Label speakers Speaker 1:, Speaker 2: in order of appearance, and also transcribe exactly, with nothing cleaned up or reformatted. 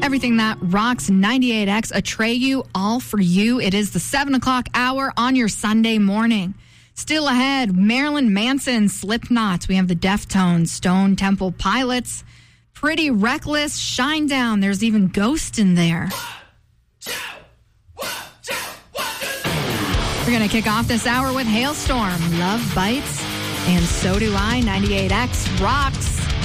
Speaker 1: Everything that rocks, ninety-eight X, Atreyu, all for you. It is the seven o'clock hour on your Sunday morning. Still ahead, Marilyn Manson, Slipknot. We have the Deftones, Stone Temple Pilots, Pretty Reckless, Shinedown. There's even Ghost in there. We're going to kick off this hour with Hailstorm, Love Bites, and So Do I. ninety-eight X rocks.